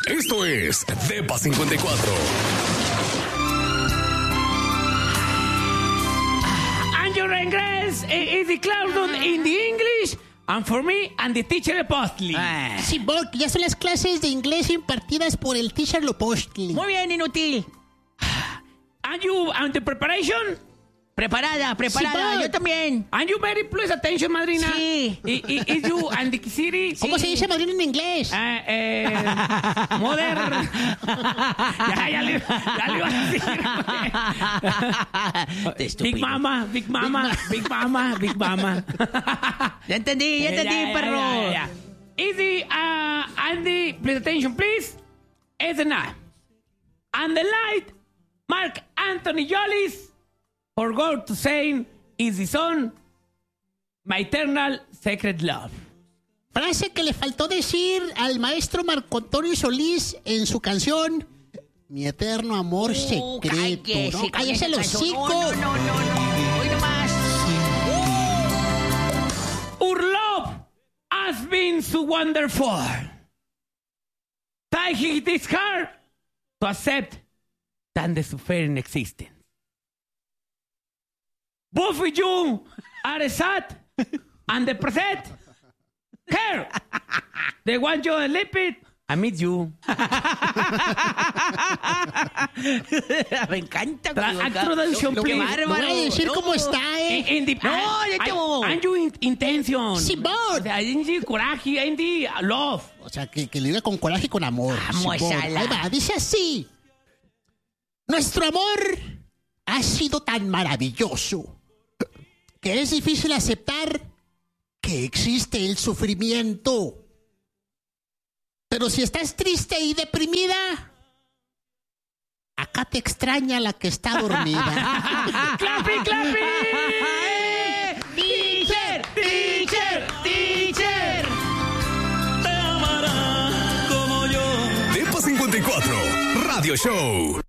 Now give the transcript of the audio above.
Esto es Depa 54. And your inglés is the classroom in the English, and for me, and the teacher Apostli. Sí, Bob, ya son las clases de inglés impartidas por el teacher Lopostli. Muy bien, inútil. And you, and the preparation? Preparada. Sí, Yo también. And you very please attention, madrina. Sí. Is you and the city? ¿Cómo se dice madrina en inglés? Mother. ya le iba a decir. Big Mama. Ya entendí, perro. Yeah. Easy, Andy, please attention, please. It's the night. And the light, Mark Anthony Jollis, forgot to say, is the son, my eternal sacred love. Frase que le faltó decir al maestro Marco Antonio Solís en su canción Mi eterno amor secreto. ¿No? Cállese los hocico. No. Hoy nomás. Our love has been so wonderful. Taking this hard to accept than the suffering existence. Both of you are sad and depressed. Here, they want you to leave it. I miss you. Me encanta. Introduction, Qué please. bárbaro. No voy a decir cómo está, And you intention. Sí, Bob. O sea, en the coraje, en the love. O sea, que le diga con coraje y con amor. Vamos, Sí, Bob. sala. Ahí va, dice así. Nuestro amor ha sido tan maravilloso que es difícil aceptar que existe el sufrimiento. Pero si estás triste y deprimida, acá te extraña la que está dormida. ¡Clapi! Teacher. Depa 54 Radio Show.